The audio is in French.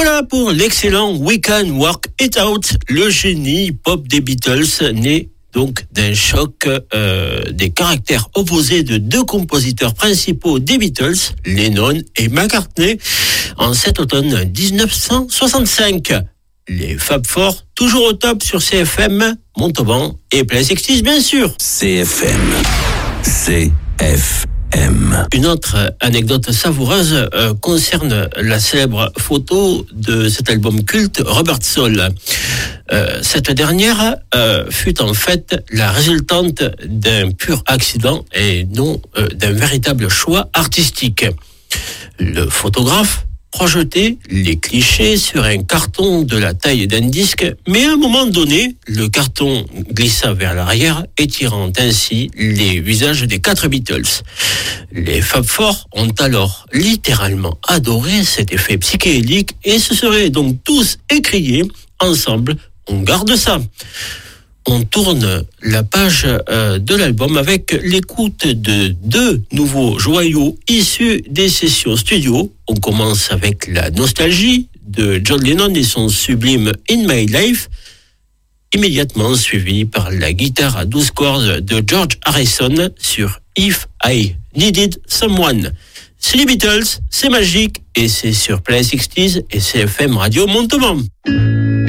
Voilà pour l'excellent We Can Work It Out, le génie pop des Beatles, né donc d'un choc des caractères opposés de deux compositeurs principaux des Beatles, Lennon et McCartney, en cet automne 1965. Les Fab Four, toujours au top sur CFM, Montauban et Play 60 bien sûr. CFM. Une autre anecdote savoureuse concerne la célèbre photo de cet album culte, Rubber Soul. Cette dernière fut en fait la résultante d'un pur accident et non d'un véritable choix artistique. Le photographe projetait les clichés sur un carton de la taille d'un disque, mais à un moment donné, le carton glissa vers l'arrière, étirant ainsi les visages des 4 Beatles. Les Fab Four ont alors littéralement adoré cet effet psychédélique et se seraient donc tous écriés ensemble « On garde ça ». On tourne la page de l'album avec l'écoute de 2 nouveaux joyaux issus des sessions studio. On commence avec la nostalgie de John Lennon et son sublime In My Life, immédiatement suivi par la guitare à 12 cordes de George Harrison sur If I Needed Someone. C'est les Beatles, c'est magique et c'est sur Play 60 et CFM Radio Montauban.